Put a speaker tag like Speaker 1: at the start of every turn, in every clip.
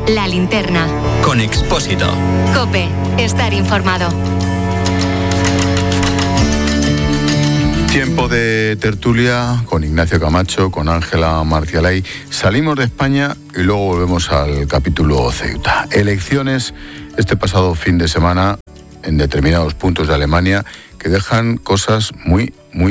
Speaker 1: La Linterna.
Speaker 2: Con Expósito.
Speaker 1: COPE. Estar informado.
Speaker 3: Tiempo de tertulia con Ignacio Camacho, con Ángela Martialay. Salimos de España y luego volvemos al capítulo Ceuta. Elecciones este pasado fin de semana en determinados puntos de Alemania que dejan cosas muy,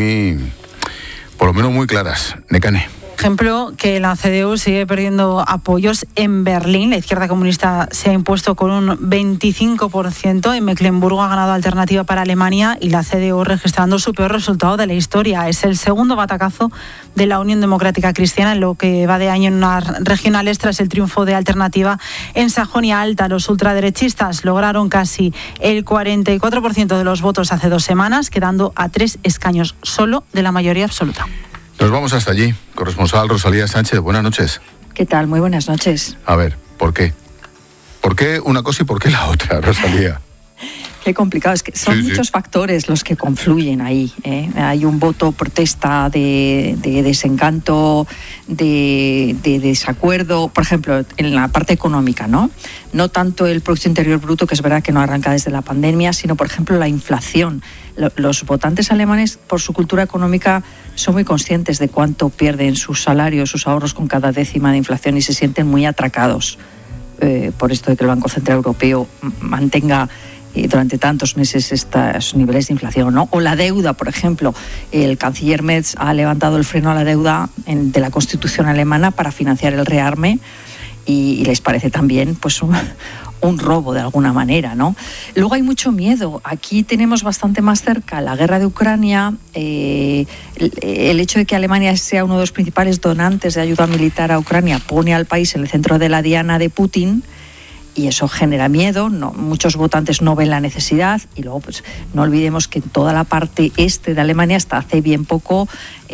Speaker 3: por lo menos muy claras. Nekane.
Speaker 4: Ejemplo, que la CDU sigue perdiendo apoyos en Berlín. La izquierda comunista se ha impuesto con un 25%. En Mecklemburgo ha ganado Alternativa para Alemania y la CDU registrando su peor resultado de la historia. Es el segundo batacazo de la Unión Democrática Cristiana en lo que va de año en unas regionales tras el triunfo de Alternativa en Sajonia Alta. Los ultraderechistas lograron casi el 44% de los votos hace 2 semanas, quedando a 3 escaños solo de la mayoría absoluta.
Speaker 3: Nos vamos hasta allí. Corresponsal Rosalía Sánchez, buenas noches.
Speaker 5: ¿Qué tal? Muy buenas noches.
Speaker 3: A ver, ¿por qué? ¿Por qué una cosa y por qué la otra, Rosalía?
Speaker 5: Qué complicado, es que son muchos factores los que confluyen ahí, ¿eh? Hay un voto protesta de desencanto, de desacuerdo, por ejemplo, en la parte económica, ¿no? No tanto el Producto Interior Bruto, que es verdad que no arranca desde la pandemia, sino, por ejemplo, la inflación. Los votantes alemanes, por su cultura económica, son muy conscientes de cuánto pierden sus salarios, sus ahorros con cada décima de inflación y se sienten muy atracados por esto de que el Banco Central Europeo mantenga durante tantos meses estos niveles de inflación, ¿no? O la deuda, por ejemplo. El canciller Merz ha levantado el freno a la deuda de la Constitución alemana para financiar el rearme y les parece también pues un robo de alguna manera, ¿no? Luego hay mucho miedo. Aquí tenemos bastante más cerca la guerra de Ucrania, el hecho de que Alemania sea uno de los principales donantes de ayuda militar a Ucrania pone al país en el centro de la diana de Putin. Y eso genera miedo, muchos votantes no ven la necesidad y luego pues no olvidemos que en toda la parte este de Alemania hasta hace bien poco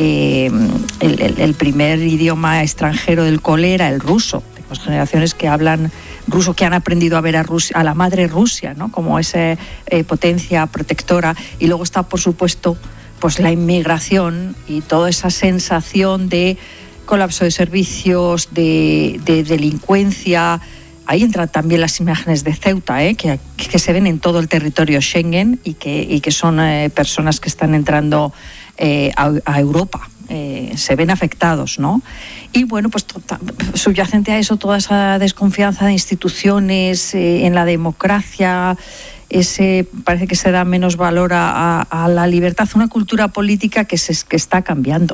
Speaker 5: el primer idioma extranjero del cole era el ruso. Tenemos generaciones que hablan ruso, que han aprendido a ver a Rusia, a la madre Rusia, ¿no? Como esa potencia protectora, y luego está por supuesto pues la inmigración y toda esa sensación de colapso de servicios, de delincuencia. Ahí entran también las imágenes de Ceuta, que se ven en todo el territorio Schengen y que son personas que están entrando a Europa. Se ven afectados, ¿no? Y bueno, pues subyacente a eso toda esa desconfianza de instituciones, en la democracia, parece que se da menos valor a la libertad, una cultura política que está cambiando.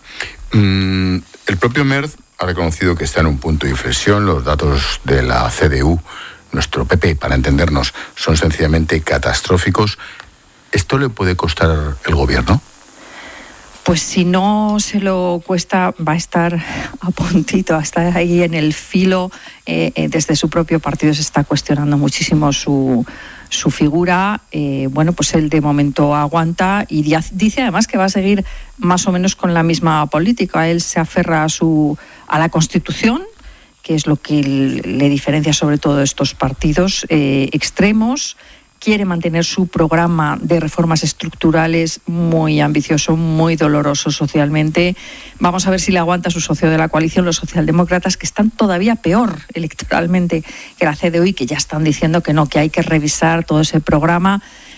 Speaker 3: El propio Merz ha reconocido que está en un punto de inflexión. Los datos de la CDU, nuestro PP, para entendernos, son sencillamente catastróficos. ¿Esto le puede costar el gobierno?
Speaker 5: Pues si no se lo cuesta, va a estar a puntito, a estar ahí en el filo. Desde su propio partido se está cuestionando muchísimo su figura. Bueno, pues él de momento aguanta y dice además que va a seguir más o menos con la misma política. Él se aferra a la Constitución, que es lo que le diferencia sobre todo de estos partidos extremos. Quiere mantener su programa de reformas estructurales muy ambicioso, muy doloroso socialmente. Vamos a ver si le aguanta su socio de la coalición, los socialdemócratas, que están todavía peor electoralmente que la CDU y que ya están diciendo que no, que hay que revisar todo ese programa.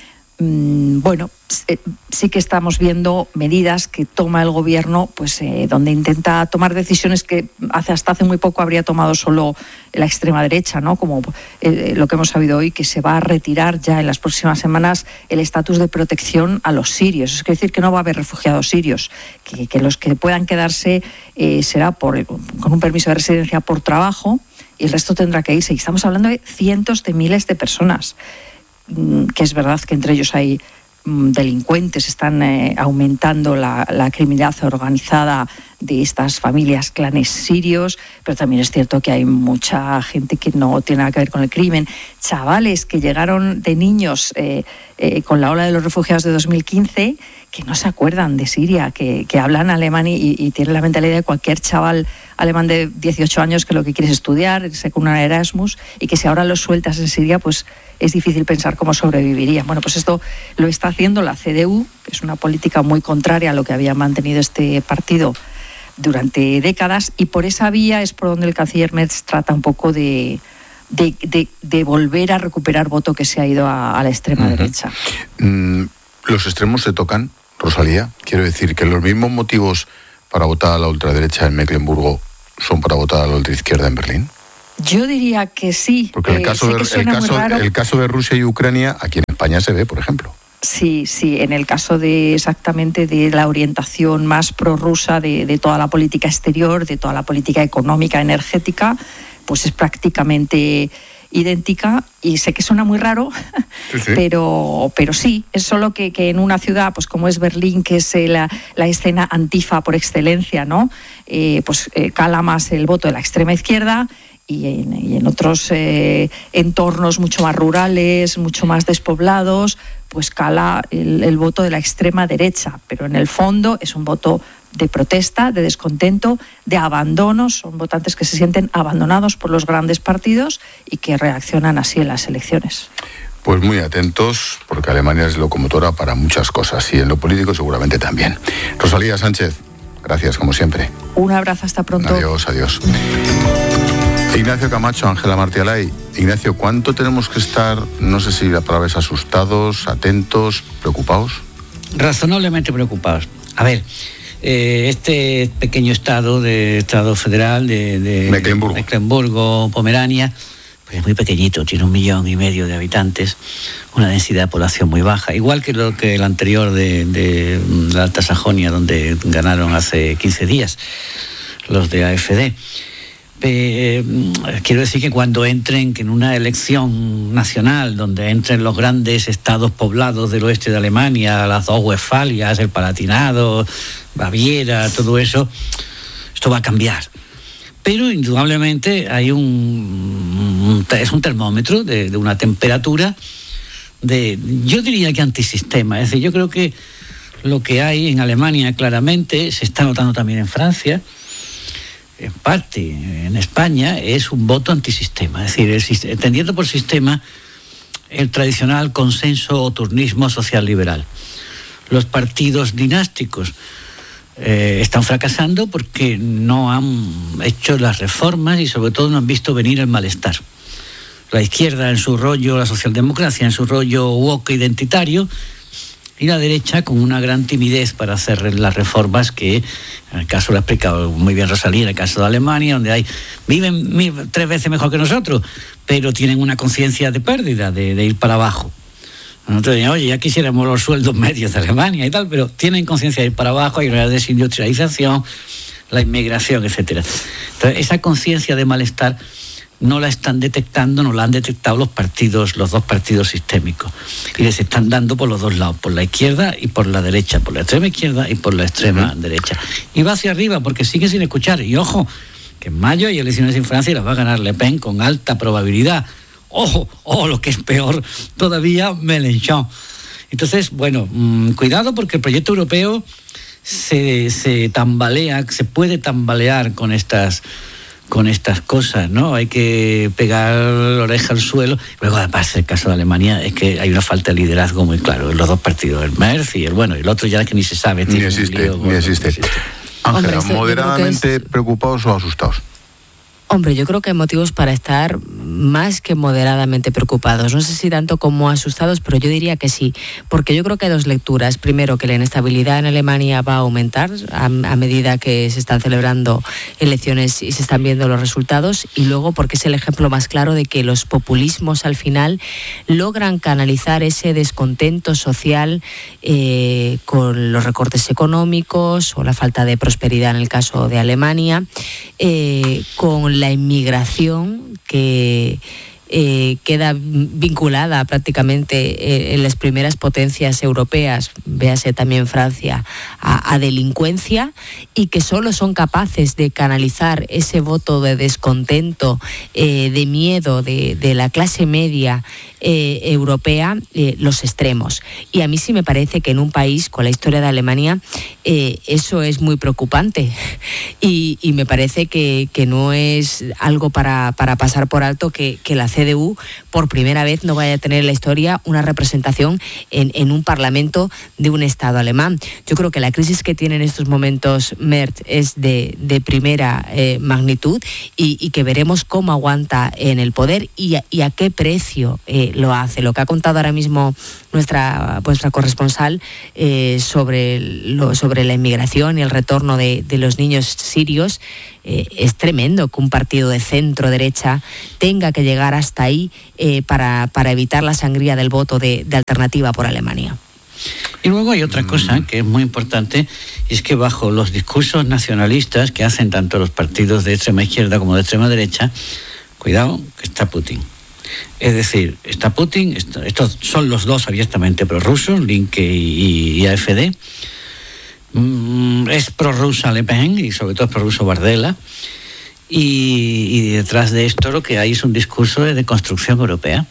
Speaker 5: Bueno, sí que estamos viendo medidas que toma el gobierno, pues donde intenta tomar decisiones que hasta hace muy poco habría tomado solo la extrema derecha, ¿no? Como lo que hemos sabido hoy, que se va a retirar ya en las próximas semanas el estatus de protección a los sirios. Es decir, que no va a haber refugiados sirios, que los que puedan quedarse será con un permiso de residencia por trabajo y el resto tendrá que irse. Y estamos hablando de cientos de miles de personas. Que es verdad que entre ellos hay delincuentes, están aumentando la criminalidad organizada de estas familias, clanes sirios, pero también es cierto que hay mucha gente que no tiene nada que ver con el crimen, chavales que llegaron de niños con la ola de los refugiados de 2015, que no se acuerdan de Siria, que hablan alemán y tienen la mentalidad de cualquier chaval alemán de 18 años que lo que quiere es estudiar, irse con una Erasmus, y que si ahora los sueltas en Siria, pues es difícil pensar cómo sobrevivirían. Bueno, pues esto lo está haciendo la CDU, que es una política muy contraria a lo que había mantenido este partido durante décadas, y por esa vía es por donde el canciller Merz trata un poco de de volver a recuperar voto que se ha ido a la extrema derecha.
Speaker 3: ¿Los extremos se tocan, Rosalía? Quiero decir que los mismos motivos para votar a la ultraderecha en Mecklemburgo son para votar a la ultraizquierda en Berlín.
Speaker 5: Yo diría que sí.
Speaker 3: Porque el caso de Rusia y Ucrania, aquí en España se ve, por ejemplo.
Speaker 5: Sí, en el caso exactamente de la orientación más prorrusa de toda la política exterior, de toda la política económica, energética, pues es prácticamente idéntica, y sé que suena muy raro, sí. Pero sí, es solo que en una ciudad pues como es Berlín, que es la escena antifa por excelencia, ¿no? Cala más el voto de la extrema izquierda, y en otros entornos mucho más rurales, mucho más despoblados, pues cala el voto de la extrema derecha, pero en el fondo es un voto de protesta, de descontento, de abandono. Son votantes que se sienten abandonados por los grandes partidos y que reaccionan así en las elecciones.
Speaker 3: Pues muy atentos, porque Alemania es locomotora para muchas cosas, y en lo político seguramente también. Rosalía Sánchez, gracias como siempre.
Speaker 5: Un abrazo, hasta pronto.
Speaker 3: Adiós. Ignacio Camacho, Ángela Martialay. Ignacio, ¿cuánto tenemos que estar, no sé si la palabra es asustados, atentos, preocupados?
Speaker 2: Razonablemente preocupados. A ver, este pequeño estado federal de Mecklemburgo, Pomerania, pues es muy pequeñito, tiene 1,5 millones de habitantes, una densidad de población muy baja, igual que el anterior de la Alta Sajonia, donde ganaron hace 15 días los de AfD. Quiero decir que cuando entren, que en una elección nacional donde entren los grandes estados poblados del oeste de Alemania, las dos Westfalias, el Palatinado, Baviera, todo eso, esto va a cambiar. Pero indudablemente hay es un termómetro de una temperatura yo diría que antisistema. Es decir, yo creo que lo que hay en Alemania claramente se está notando también en Francia, en parte en España, es un voto antisistema. Es decir, entendiendo por sistema el tradicional consenso o turnismo social liberal. Los partidos dinásticos están fracasando porque no han hecho las reformas y sobre todo no han visto venir el malestar. La izquierda en su rollo, la socialdemocracia en su rollo woke identitario, y la derecha con una gran timidez para hacer las reformas que, en el caso lo ha explicado muy bien Rosalía, en el caso de Alemania, donde viven 3 veces mejor que nosotros, pero tienen una conciencia de pérdida, de ir para abajo. Nosotros decíamos, oye, ya quisiéramos los sueldos medios de Alemania y tal, pero tienen conciencia de ir para abajo, hay una desindustrialización, la inmigración, etcétera. Entonces, esa conciencia de malestar no la están detectando, no la han detectado los dos partidos sistémicos, y les están dando por los dos lados, por la izquierda y por la derecha, por la extrema izquierda y por la extrema derecha, y va hacia arriba porque sigue sin escuchar. Y ojo, que en mayo hay elecciones en Francia y las va a ganar Le Pen con alta probabilidad. Ojo, lo que es peor todavía, Mélenchon. Entonces, bueno, cuidado, porque el proyecto europeo se tambalea, se puede tambalear con estas cosas, ¿no? Hay que pegar la oreja al suelo. Luego, además, el caso de Alemania es que hay una falta de liderazgo muy claro en los dos partidos, el Merz y el otro ya que ni se sabe.
Speaker 3: Ni existe. Ángela, ¿moderadamente preocupados o asustados?
Speaker 6: Hombre, yo creo que hay motivos para estar más que moderadamente preocupados. No sé si tanto como asustados, pero yo diría que sí. Porque yo creo que hay 2 lecturas. Primero, que la inestabilidad en Alemania va a aumentar a medida que se están celebrando elecciones y se están viendo los resultados. Y luego, porque es el ejemplo más claro de que los populismos al final logran canalizar ese descontento social con los recortes económicos o la falta de prosperidad en el caso de Alemania, con la inmigración que queda vinculada prácticamente en las primeras potencias europeas, véase también Francia, a delincuencia, y que solo son capaces de canalizar ese voto de descontento, de miedo de la clase media europea, los extremos. Y a mí sí me parece que en un país con la historia de Alemania eso es muy preocupante, y me parece que no es algo para pasar por alto que la CDU por primera vez no vaya a tener en la historia una representación en un parlamento de un Estado alemán. Yo creo que la crisis que tiene en estos momentos Merz es de primera magnitud y que veremos cómo aguanta en el poder y a qué precio lo hace. Lo que ha contado ahora mismo nuestra corresponsal sobre la inmigración y el retorno de los niños sirios, es tremendo que un partido de centro derecha tenga que llegar hasta ahí para evitar la sangría del voto de Alternativa por Alemania.
Speaker 2: Y luego hay otra cosa que es muy importante, y es que bajo los discursos nacionalistas que hacen tanto los partidos de extrema izquierda como de extrema derecha, cuidado que está Putin. Es decir, está Putin, estos son los dos abiertamente prorrusos, Linke y AfD. Es prorrusa Le Pen y sobre todo es prorruso Bardella. Y detrás de esto lo que hay es un discurso de construcción europea.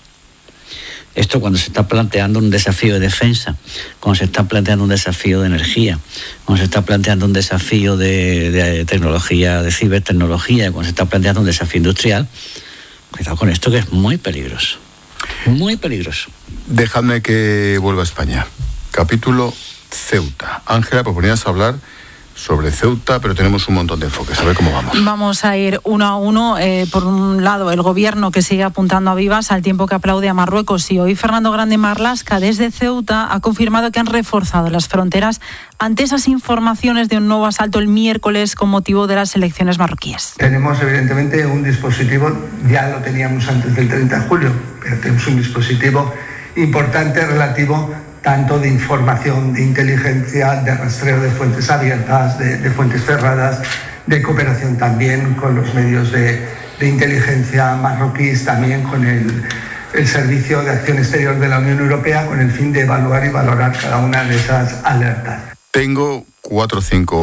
Speaker 2: Esto cuando se está planteando un desafío de defensa, cuando se está planteando un desafío de energía, cuando se está planteando un desafío de tecnología, de cibertecnología, cuando se está planteando un desafío industrial, cuidado con esto que es muy peligroso. Muy peligroso.
Speaker 3: Dejadme que vuelva a España. Capítulo Ceuta. Ángela, proponías hablar sobre Ceuta, pero tenemos un montón de enfoques. A ver cómo vamos.
Speaker 4: Vamos a ir uno a uno. Por un lado, el gobierno que sigue apuntando a vivas al tiempo que aplaude a Marruecos. Y hoy Fernando Grande Marlaska, desde Ceuta, ha confirmado que han reforzado las fronteras ante esas informaciones de un nuevo asalto el miércoles con motivo de las elecciones marroquíes.
Speaker 7: Tenemos evidentemente un dispositivo, ya lo teníamos antes del 30 de julio, pero tenemos un dispositivo importante relativo tanto de información, de inteligencia, de rastreo de fuentes abiertas, de fuentes cerradas, de cooperación también con los medios de inteligencia marroquíes, también con el Servicio de Acción Exterior de la Unión Europea, con el fin de evaluar y valorar cada una de esas alertas.
Speaker 3: Tengo 4 o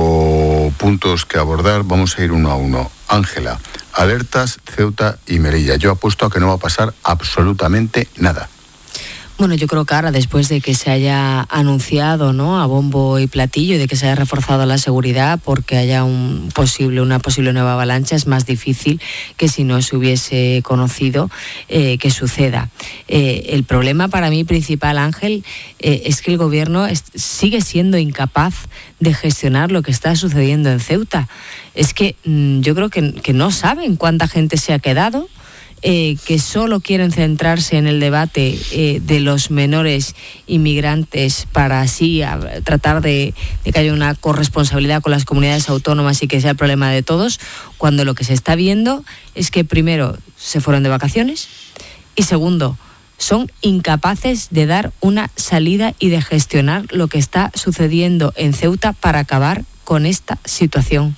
Speaker 3: 5 puntos que abordar, vamos a ir uno a uno. Ángela, alertas, Ceuta y Melilla. Yo apuesto a que no va a pasar absolutamente nada.
Speaker 6: Bueno, yo creo que ahora, después de que se haya anunciado, ¿no?, a bombo y platillo, y de que se haya reforzado la seguridad porque haya una posible nueva avalancha, es más difícil que si no se hubiese conocido que suceda. El problema para mí principal, Ángel, es que el gobierno sigue siendo incapaz de gestionar lo que está sucediendo en Ceuta. Es que yo creo que no saben cuánta gente se ha quedado, que solo quieren centrarse en el debate de los menores inmigrantes para así tratar de que haya una corresponsabilidad con las comunidades autónomas y que sea el problema de todos, cuando lo que se está viendo es que primero se fueron de vacaciones y segundo, son incapaces de dar una salida y de gestionar lo que está sucediendo en Ceuta para acabar con esta situación.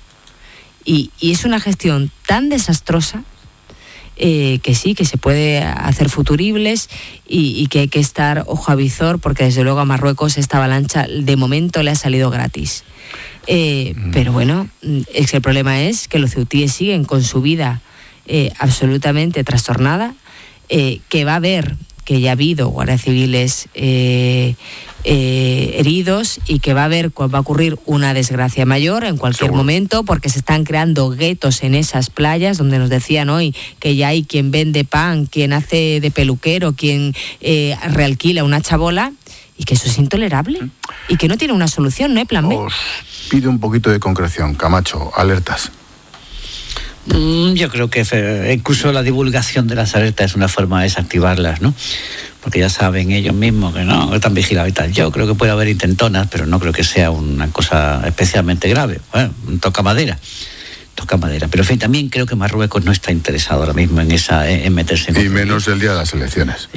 Speaker 6: Y es una gestión tan desastrosa que sí, que se puede hacer futuribles y que hay que estar ojo a visor, porque desde luego a Marruecos esta avalancha de momento le ha salido gratis. Pero bueno, es que el problema es que los ceutíes siguen con su vida absolutamente trastornada, que va a haber, que ya ha habido guardias civiles heridos y que va a ocurrir una desgracia mayor en cualquier momento, porque se están creando guetos en esas playas donde nos decían hoy que ya hay quien vende pan, quien hace de peluquero, quien realquila una chabola, y que eso es intolerable y que no tiene una solución, no hay plan B.
Speaker 3: Os pido un poquito de concreción. Camacho, alertas.
Speaker 2: Yo creo que incluso la divulgación de las alertas es una forma de desactivarlas, ¿no? Porque ya saben ellos mismos que no están vigilados y tal. Yo creo que puede haber intentonas, pero no creo que sea una cosa especialmente grave. Bueno, toca madera. Pero en fin, también creo que Marruecos no está interesado ahora mismo en meterse en...
Speaker 3: Y menos el día de las elecciones.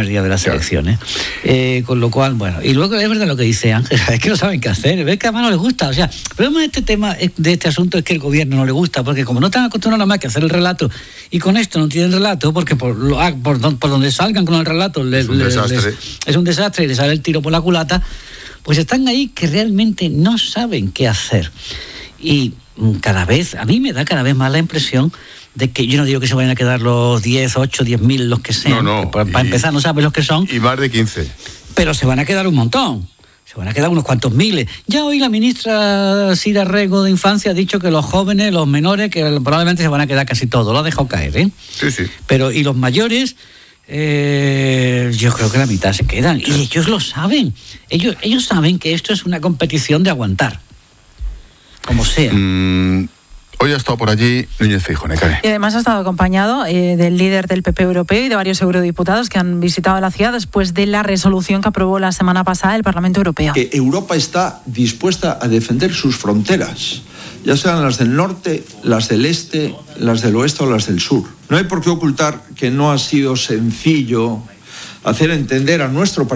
Speaker 2: Con lo cual, bueno, y luego es verdad lo que dice Ángela, es que no saben qué hacer, es que además no les gusta. O sea, el problema de este tema, de este asunto, es que el gobierno no le gusta, porque como no están acostumbrados nada más que a hacer el relato, y con esto no tienen relato, porque por donde salgan con el relato es un desastre y les sale el tiro por la culata, pues están ahí que realmente no saben qué hacer. Y a mí me da cada vez más la impresión de que, yo no digo que se vayan a quedar los 10, 8, 10.000 los que sean,
Speaker 3: no,
Speaker 2: para empezar no saben los que son.
Speaker 3: Y más de 15.
Speaker 2: Pero se van a quedar un montón. Se van a quedar unos cuantos miles. Ya hoy la ministra Sira Rego de Infancia ha dicho que los jóvenes, los menores, que probablemente se van a quedar casi todos. Lo ha dejado caer, ¿eh?
Speaker 3: Sí, sí.
Speaker 2: Pero, y los mayores, yo creo que la mitad se quedan. Y ellos lo saben. Ellos saben que esto es una competición de aguantar. Como sea.
Speaker 3: Hoy ha estado por allí Núñez Feijóo, Nekane.
Speaker 4: Y además ha estado acompañado del líder del PP europeo y de varios eurodiputados que han visitado la ciudad después de la resolución que aprobó la semana pasada el Parlamento Europeo.
Speaker 8: Que Europa está dispuesta a defender sus fronteras, ya sean las del norte, las del este, las del oeste o las del sur. No hay por qué ocultar que no ha sido sencillo hacer entender a nuestro